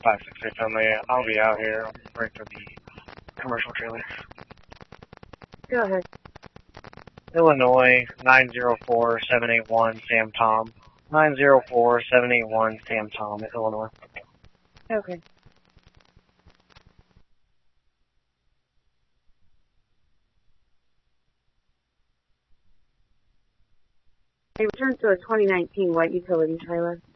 568 family. I'll be out here right for the commercial trailer. Go ahead. Illinois 904781 Sam Tom. 904781 Sam Tom, Illinois. Okay. They returned to a 2019 white utility trailer.